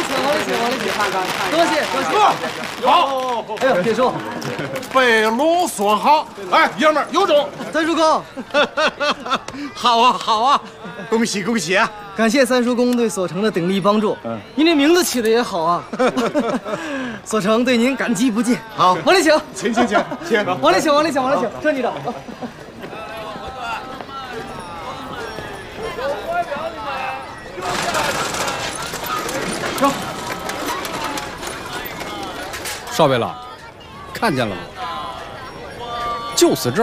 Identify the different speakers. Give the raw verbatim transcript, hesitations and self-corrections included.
Speaker 1: 请，往里请，往里请，多谢多谢。
Speaker 2: 好，
Speaker 1: 哎呦，铁叔，
Speaker 2: 北路说好，哎，爷们儿有种。
Speaker 1: 三叔公，
Speaker 3: 好啊好啊，恭喜恭喜啊！
Speaker 1: 感谢三叔公对所成的鼎力帮助。嗯，您这名字起的也好啊，所成对您感激不尽。
Speaker 3: 好，
Speaker 1: 往里请，
Speaker 2: 请请请请，
Speaker 1: 往里请，往里请，往里请，车局长。
Speaker 4: 走。少尉老，看见了吗？就是这儿。